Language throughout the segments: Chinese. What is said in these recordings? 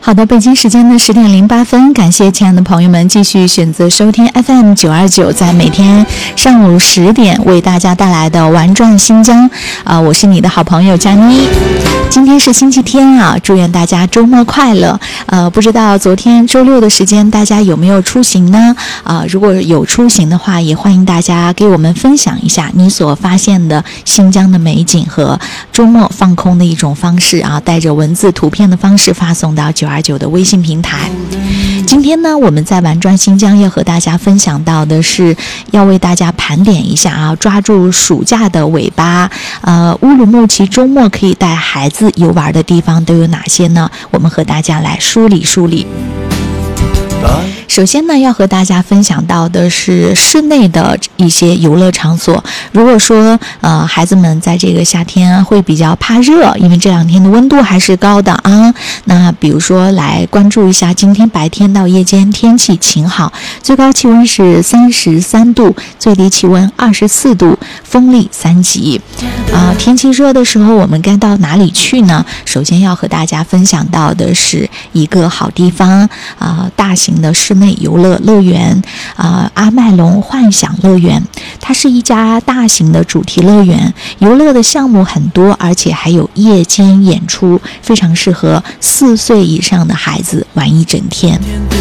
好的，北京时间的10:08，感谢亲爱的朋友们继续选择收听 FM 929，在每天上午10点为大家带来的玩转新疆我是你的好朋友佳妮。今天是星期天啊，祝愿大家周末快乐。不知道昨天周六的时间大家有没有出行呢？如果有出行的话，也欢迎大家给我们分享一下你所发现的新疆的美景和周末放空的一种方式啊，带着文字图片的方式发送到929的微信平台。今天呢，我们在玩转新疆要和大家分享到的是，要为大家盘点一下啊，抓住暑假的尾巴，乌鲁木齐周末可以带孩子游玩的地方都有哪些呢？我们和大家来梳理梳理。首先呢，要和大家分享到的是室内的一些游乐场所。如果说孩子们在这个夏天会比较怕热，因为这两天的温度还是高的啊，那比如说来关注一下今天白天到夜间天气晴好，最高气温是33度，最低气温24度，风力3级。天气热的时候我们该到哪里去呢？首先要和大家分享到的是一个好地方大型的室内游乐乐园阿麦隆幻想乐园。它是一家大型的主题乐园，游乐的项目很多，而且还有夜间演出，非常适合4岁以上的孩子玩一整天。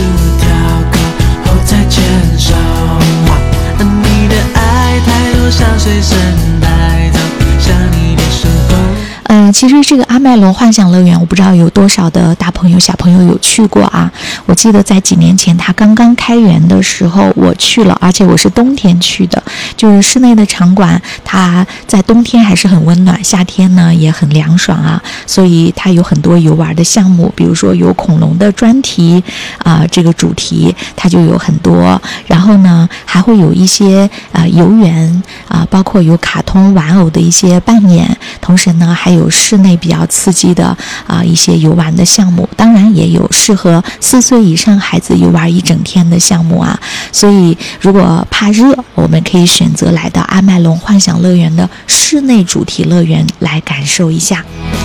你的爱太多像随身带走，像你的时候其实这个阿麦隆幻想乐园，我不知道有多少的大朋友小朋友有去过啊。我记得在几年前它刚刚开园的时候我去了，而且我是冬天去的。就是室内的场馆，它在冬天还是很温暖，夏天呢也很凉爽啊，所以它有很多游玩的项目，比如说有恐龙的专题这个主题它就有很多，然后呢还会有一些游园包括有卡通玩偶的一些扮演，同时呢还有室内比较刺激的一些游玩的项目，当然也有适合4岁以上孩子游玩一整天的项目啊。所以如果怕热，我们可以选择来到阿麦隆幻想乐园的室内主题乐园来感受一下。